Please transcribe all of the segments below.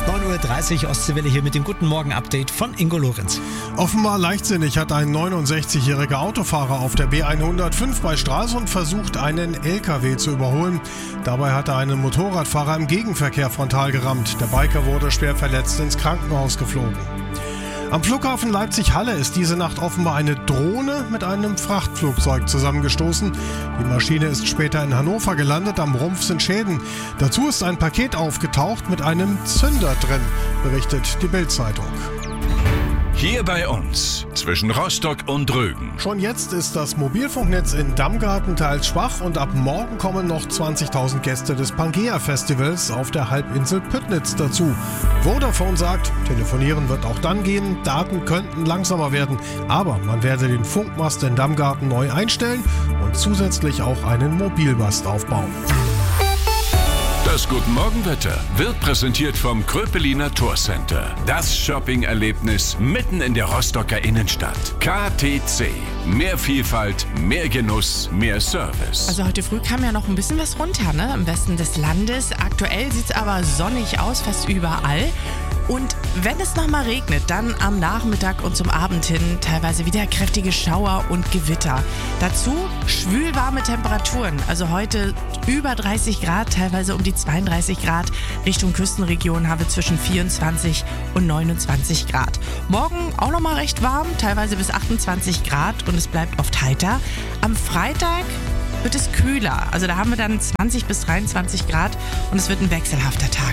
9.30 Uhr Ostseewelle hier mit dem Guten Morgen-Update von Ingo Lorenz. Offenbar leichtsinnig hat ein 69-jähriger Autofahrer auf der B105 bei Stralsund versucht, einen LKW zu überholen. Dabei hat er einen Motorradfahrer im Gegenverkehr frontal gerammt. Der Biker wurde schwer verletzt ins Krankenhaus geflogen. Am Flughafen Leipzig-Halle ist diese Nacht offenbar eine Drohne mit einem Frachtflugzeug zusammengestoßen. Die Maschine ist später in Hannover gelandet, am Rumpf sind Schäden. Dazu ist ein Paket aufgetaucht mit einem Zünder drin, berichtet die Bild-Zeitung. Hier bei uns, zwischen Rostock und Rügen. Schon jetzt ist das Mobilfunknetz in Damgarten teils schwach und ab morgen kommen noch 20.000 Gäste des Pangea-Festivals auf der Halbinsel Püttnitz dazu. Vodafone sagt, telefonieren wird auch dann gehen, Daten könnten langsamer werden, aber man werde den Funkmast in Damgarten neu einstellen und zusätzlich auch einen Mobilmast aufbauen. Das Guten Morgen-Wetter wird präsentiert vom Kröpeliner Torcenter. Das Shopping-Erlebnis mitten in der Rostocker Innenstadt. KTC. Mehr Vielfalt, mehr Genuss, mehr Service. Also heute früh kam ja noch ein bisschen was runter, ne? Im Westen des Landes. Aktuell sieht es aber sonnig aus, fast überall. Und wenn es nochmal regnet, dann am Nachmittag und zum Abend hin teilweise wieder kräftige Schauer und Gewitter. Dazu schwülwarme Temperaturen. Also heute über 30 Grad, teilweise um die 32 Grad. Richtung Küstenregion haben wir zwischen 24 und 29 Grad. Morgen auch nochmal recht warm, teilweise bis 28 Grad und es bleibt oft heiter. Am Freitag wird es kühler. Also da haben wir dann 20 bis 23 Grad und es wird ein wechselhafter Tag.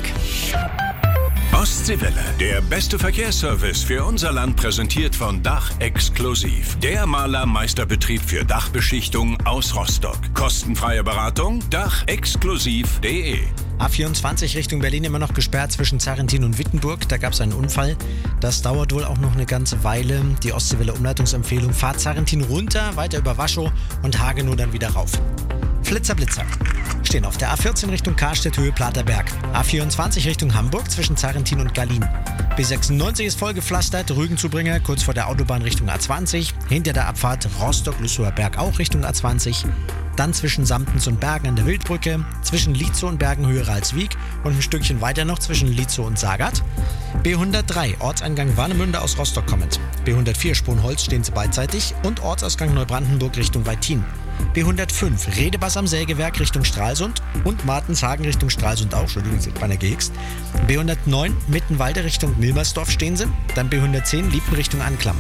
Ostseewelle, der beste Verkehrsservice für unser Land, präsentiert von Dach Exklusiv. Der Malermeisterbetrieb für Dachbeschichtung aus Rostock. Kostenfreie Beratung, dachexklusiv.de. A24 Richtung Berlin immer noch gesperrt zwischen Zarrentin und Wittenburg. Da gab es einen Unfall. Das dauert wohl auch noch eine ganze Weile. Die Ostseewelle-Umleitungsempfehlung: Fahrt Zarrentin runter, weiter über Waschow und Hagenow dann wieder rauf. Flitzer-Blitzer stehen auf der A14 Richtung Karstedt, Höhe Platerberg. A24 Richtung Hamburg zwischen Zarrentin und Gallien. B96 ist vollgepflastert, Rügenzubringer kurz vor der Autobahn Richtung A20. Hinter der Abfahrt Rostock-Lüssower Berg auch Richtung A20. Dann zwischen Samtens und Bergen an der Wildbrücke, zwischen Lietzow und Bergen Höhe Ralswiek und ein Stückchen weiter noch zwischen Lietzow und Sagat. B103 Ortseingang Warnemünde aus Rostock kommend. B104 Sponholz stehen sie beidseitig und Ortsausgang Neubrandenburg Richtung Weittin. B105 Redebass am Sägewerk Richtung Stralsund und Martenshagen Richtung Stralsund auch, Entschuldigung, sind beinahe gehixt. B109 Mittenwalde Richtung Milmersdorf stehen sie, dann B110 Liepen Richtung Anklam.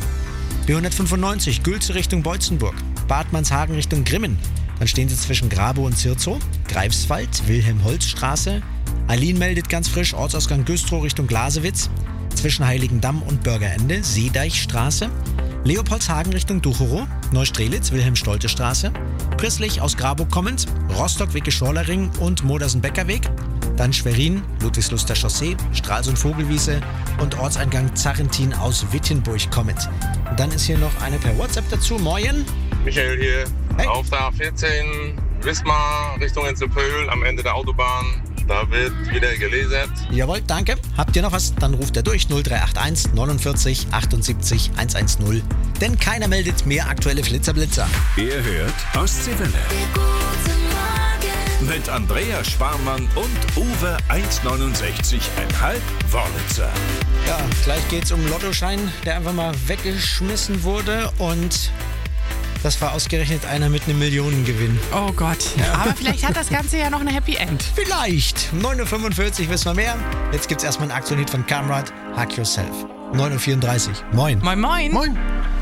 B195 Gülze Richtung Beutzenburg, Bad Manshagen Richtung Grimmen, dann stehen sie zwischen Grabow und Zirzow, Greifswald, Wilhelm-Holz-Straße, Aline meldet ganz frisch Ortsausgang Güstrow Richtung Glasewitz, zwischen Heiligendamm und Bürgerende, Seedeichstraße, Leopoldshagen Richtung Ducherow, Neustrelitz, Wilhelm-Stolte-Straße, Prisslich aus Grabow kommend, Rostock-Wicke-Schorlering und Modersen-Becker-Weg, dann Schwerin, Ludwigsluster Chaussee, Stralsund-Vogelwiese und Ortseingang Zarrentin aus Wittenburg kommend. Und dann ist hier noch eine per WhatsApp dazu. Moin. Michael hier, hey. Auf der A14 Wismar Richtung Enzelpöhl am Ende der Autobahn. Da wird wieder gelasert. Jawohl, danke. Habt ihr noch was? Dann ruft er durch 0381 49 78 110. Denn keiner meldet mehr aktuelle Flitzer-Blitzer. Ihr hört Ostseewelle. Mit Andreas Sparmann und Uwe 1,69,5 Wörlitzer. Ja, gleich geht's um einen Lottoschein, der einfach mal weggeschmissen wurde und das war ausgerechnet einer mit einem Millionengewinn. Oh Gott. Ja. Aber vielleicht hat das Ganze ja noch ein Happy End. Vielleicht. 9.45 Uhr wissen wir mehr. Jetzt gibt's erstmal einen Aktuell-Hit von Kamrat, Hug Yourself. 9.34 Uhr. Moin. Moin, moin. Moin.